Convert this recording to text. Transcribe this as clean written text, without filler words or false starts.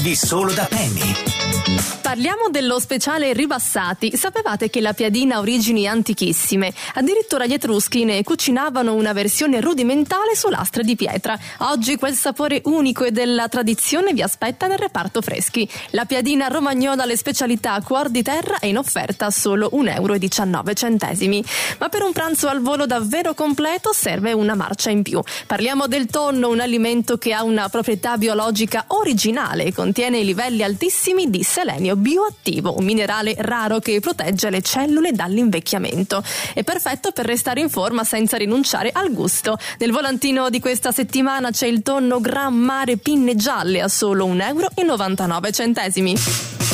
di Solo da Penny. Parliamo dello speciale ribassati. Sapevate che la piadina ha origini antichissime? Addirittura gli Etruschi ne cucinavano una versione rudimentale su lastre di pietra. Oggi quel sapore unico e della tradizione vi aspetta nel reparto freschi. La piadina romagnola, le specialità a cuor di terra, è in offerta a solo 1,19 €. Ma per un pranzo al volo davvero completo serve una marcia in più. Parliamo del tonno, un alimento che ha una proprietà biologica originale e contiene livelli altissimi di selenio bioattivo, un minerale raro che protegge le cellule dall'invecchiamento. È perfetto per restare in forma senza rinunciare al gusto. Nel volantino di questa settimana c'è il tonno Gran Mare Pinne Gialle a solo 1,99 €.